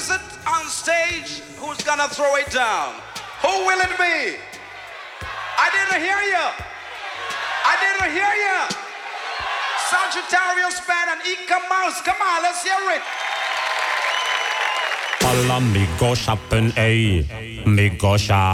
is it on stage who's gonna throw it down? Who will it be? I didn't hear you. I didn't hear you. Sagittarius Band and Ika Mouse. Come on, let's hear it. Alla mig går shoppen ej, mig går